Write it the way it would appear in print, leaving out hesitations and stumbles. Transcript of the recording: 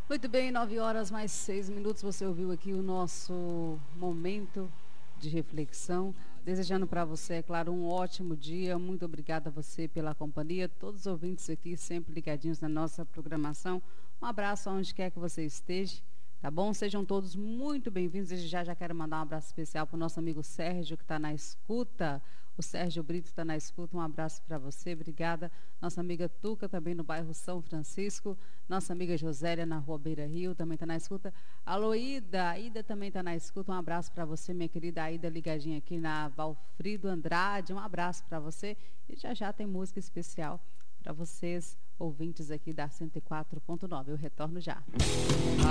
Muito bem, 9h mais 6 minutos. Você ouviu aqui o nosso momento de reflexão. Desejando para você, é claro, um ótimo dia. Muito obrigada a você pela companhia. Todos os ouvintes aqui sempre ligadinhos na nossa programação. Um abraço aonde quer que você esteja. Tá bom? Sejam todos muito bem-vindos. Desde já quero mandar um abraço especial para o nosso amigo Sérgio, que está na escuta. O Sérgio Brito está na escuta. Um abraço para você. Obrigada. Nossa amiga Tuca, também no bairro São Francisco. Nossa amiga Josélia, na Rua Beira Rio, também está na escuta. Alô, Ida. Ida também está na escuta. Um abraço para você, minha querida Ida, ligadinha aqui na Valfrido Andrade. Um abraço para você. E já tem música especial para vocês, ouvintes aqui da 104.9. Eu retorno já.